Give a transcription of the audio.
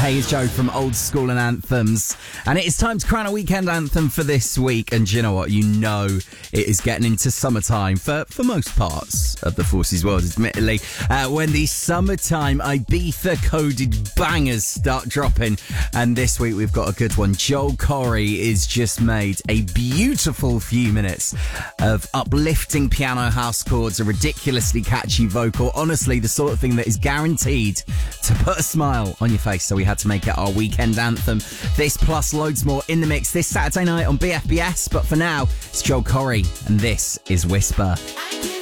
Hey, it's Joe from Old School and Anthems. And it is time to crown a weekend anthem for this week. And do you know what? You know it is getting into summertime for most parts of the Forces world, admittedly. When the summertime Ibiza-coded bangers start dropping. And this week we've got a good one. Joel Corry has just made a beautiful few minutes of uplifting piano house chords, a ridiculously catchy vocal. Honestly, the sort of thing that is guaranteed to put a smile on your face. So we had to make it our weekend anthem. This plus loads more in the mix this Saturday night on BFBS. But for now, it's Joel Corry and this is Whisper.